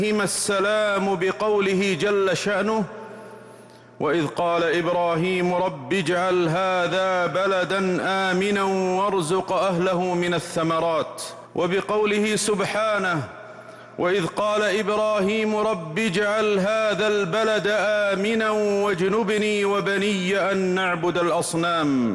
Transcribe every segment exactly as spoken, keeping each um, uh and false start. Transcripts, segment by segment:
السلام بقوله جل شأنه: وإذ قال إبراهيم رب اجعل هذا بلدا آمنا وارزق أهله من الثمرات، وبقوله سبحانه: وإذ قال إبراهيم رب اجعل هذا البلد آمنا واجنبني وبني أن نعبد الأصنام،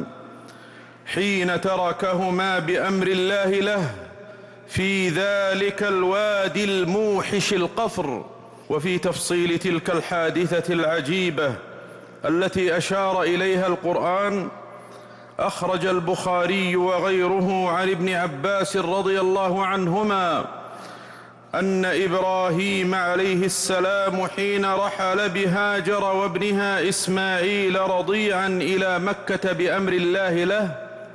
حين تركهما بأمر الله له في ذلك الوادي الموحش القفر. وفي تفصيل تلك الحادثة العجيبة التي أشار إليها القرآن، أخرج البخاري وغيره عن ابن عباس رضي الله عنهما أن إبراهيم عليه السلام حين رحل بهاجر وابنها إسماعيل رضيعا إلى مكة بأمر الله له،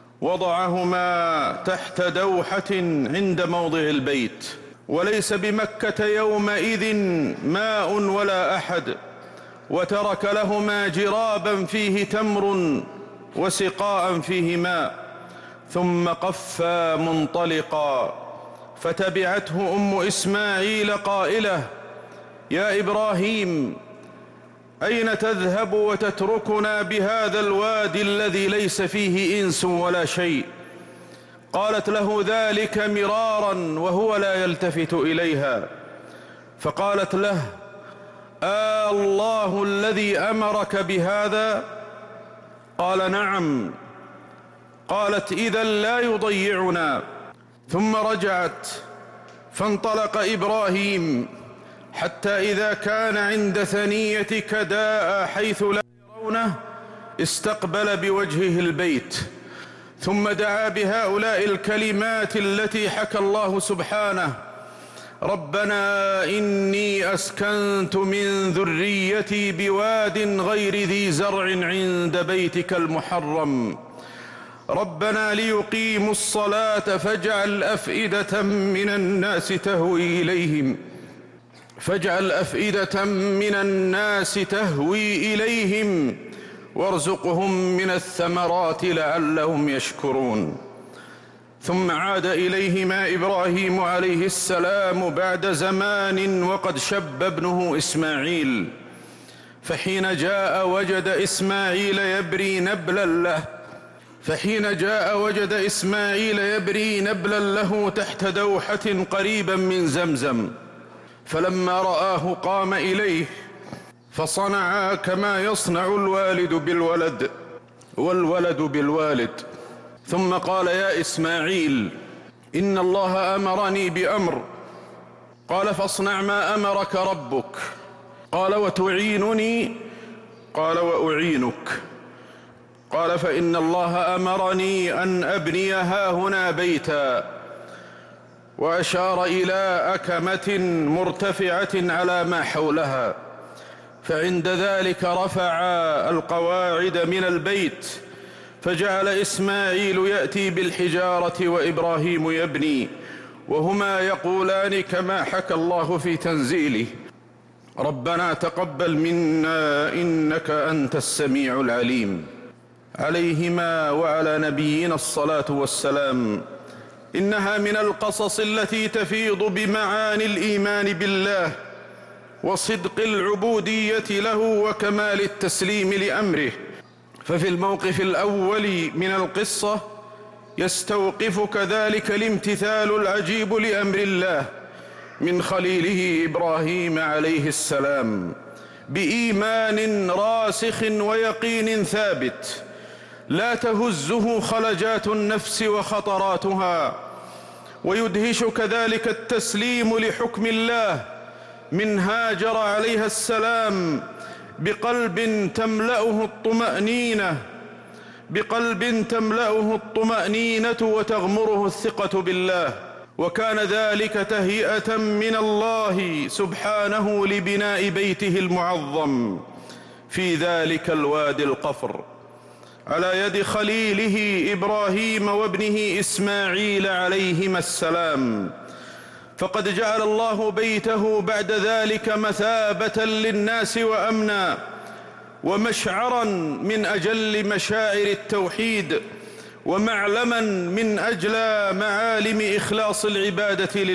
وضعهما تحت دوحة عند موضع البيت، وليس بمكة يومئذ ماء ولا أحد، وترك لهما جرابا فيه تمر وسقاء فيه ماء، ثم قفا منطلقا، فتبعته أم إسماعيل قائلة: يا إبراهيم، أين تذهب وتتركنا بهذا الوادي الذي ليس فيه إنس ولا شيء؟ قالت له ذلك مرارا وهو لا يلتفت إليها، فقالت له: آه الله الذي أمرك بهذا؟ قال: نعم. قالت: إذا لا يضيعنا. ثم رجعت فانطلق إبراهيم حتى إذا كان عند ثنية كداء حيث لا يرونه استقبل بوجهه البيت، ثم دعا بهؤلاء الكلمات التي حكى الله سبحانه: ربنا إني أسكنت من ذريتي بواد غير ذي زرع عند بيتك المحرم، ربنا ليقيموا الصلاة فاجعل أفئدة من الناس تهوي إليهم فاجعل أفئدة من الناس تهوي إليهم وارزقهم من الثمرات لعلهم يشكرون. ثم عاد إليهما إبراهيم عليه السلام بعد زمان وقد شب ابنه إسماعيل، فحين جاء وجد إسماعيل يبري نبلا له فحين جاء وجد إسماعيل يبري نبلا له تحت دوحة قريبا من زمزم، فلما رآه قام إليه فصنعا كما يصنع الوالد بالولد والولد بالوالد، ثم قال: يا إسماعيل، إن الله أمرني بأمر. قال: فاصنع ما أمرك ربك. قال: وتعينني؟ قال: وأعينك. قال: فإن الله أمرني أن أبني هاهنا بيتا، وأشار إلى أكمة مرتفعة على ما حولها، فعند ذلك رفع القواعد من البيت، فجعل إسماعيل يأتي بالحجارة وإبراهيم يبني، وهما يقولان كما حكى الله في تنزيله: ربنا تقبل منا إنك أنت السميع العليم. عليهما وعلى نبينا الصلاة والسلام. إنها من القصص التي تفيض بمعاني الإيمان بالله وصدق العبودية له وكمال التسليم لأمره. ففي الموقف الأول من القصة يستوقف كذلك الامتثال العجيب لأمر الله من خليله إبراهيم عليه السلام بإيمان راسخ ويقين ثابت لا تهزه خلجات النفس وخطراتها، ويدهش كذلك التسليم لحكم الله من هاجر عليها السلام بقلب تملأه الطمأنينة بقلب تملأه الطمأنينة وتغمره الثقة بالله، وكان ذلك تهيئة من الله سبحانه لبناء بيته المعظم في ذلك الوادي القفر على يد خليله إبراهيم وابنه إسماعيل عليهما السلام. فقد جعل الله بيته بعد ذلك مثابة للناس وأمنا ومشعرا من أجل مشاعر التوحيد ومعلما من أجل معالم إخلاص العبادة لله.